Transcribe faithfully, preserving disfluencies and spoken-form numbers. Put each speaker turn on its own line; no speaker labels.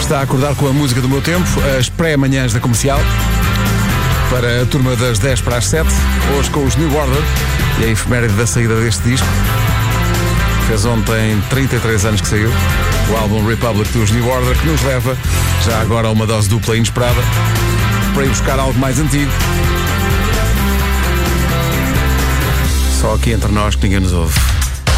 Está a acordar com a música do meu tempo, as pré-manhãs da Comercial, para a turma das dez para as sete, hoje com os New Order e a efeméride da saída deste disco. Fez ontem trinta e três anos que saiu, o álbum Republic dos New Order, que nos leva, já agora, a uma dose dupla inesperada, para ir buscar algo mais antigo. Só aqui entre nós que ninguém nos ouve.